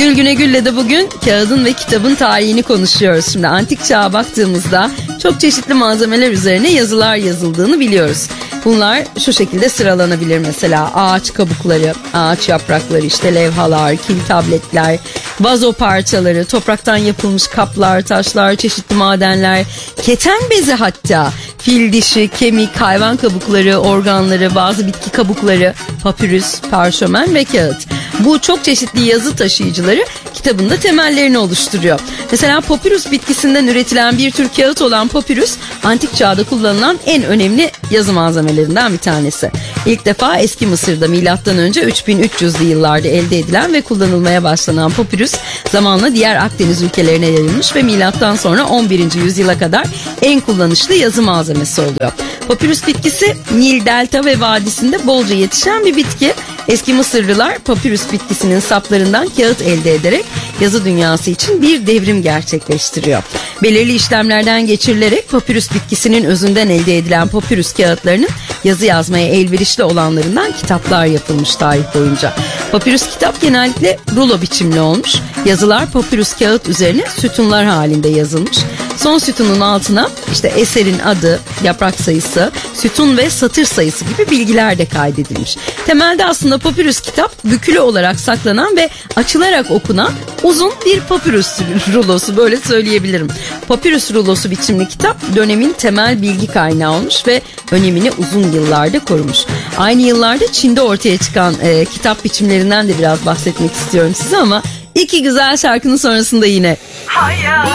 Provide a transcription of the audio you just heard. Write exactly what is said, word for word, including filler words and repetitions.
Gül Güne Gül'le de bugün kağıdın ve kitabın tarihini konuşuyoruz. Şimdi antik çağa baktığımızda çok çeşitli malzemeler üzerine yazılar yazıldığını biliyoruz. Bunlar şu şekilde sıralanabilir mesela: ağaç kabukları, ağaç yaprakları, işte levhalar, kil tabletler, vazo parçaları, topraktan yapılmış kaplar, taşlar, çeşitli madenler, keten bezi, hatta fil dişi, kemik, hayvan kabukları, organları, bazı bitki kabukları, papyrus, parşömen ve kağıt. Bu çok çeşitli yazı taşıyıcıları kitabın da temellerini oluşturuyor. Mesela papyrus bitkisinden üretilen bir tür kağıt olan papyrus, antik çağda kullanılan en önemli yazı malzemelerinden bir tanesi. İlk defa Eski Mısır'da milattan önce üç bin üç yüzlü yıllarda elde edilen ve kullanılmaya başlanan papyrus zamanla diğer Akdeniz ülkelerine yayılmış ve milattan sonra on birinci yüzyıla kadar en kullanışlı yazı malzemesi oluyor. Papyrus bitkisi Nil delta ve vadisinde bolca yetişen bir bitki. Eski Mısırlılar papyrus bitkisinin saplarından kağıt elde ederek yazı dünyası için bir devrim gerçekleştiriyor. Belirli işlemlerden geçirilerek papyrus bitkisinin özünden elde edilen papyrus kağıtlarının yazı yazmaya elverişli olanlarından kitaplar yapılmış tarih boyunca. Papyrus kitap genellikle rulo biçimli olmuş. Yazılar papyrus kağıt üzerine sütunlar halinde yazılmış. Son sütunun altına işte eserin adı, yaprak sayısı, sütun ve satır sayısı gibi bilgiler de kaydedilmiş. Temelde aslında papyrus kitap bükülü olarak saklanan ve açılarak okunan uzun bir papyrus rulosu, böyle söyleyebilirim. Papyrus rulosu biçimli kitap dönemin temel bilgi kaynağı olmuş ve önemini uzun yıllarda korumuş. Aynı yıllarda Çin'de ortaya çıkan e, kitap biçimlerinden de biraz bahsetmek istiyorum size ama iki güzel şarkının sonrasında yine. Hayır.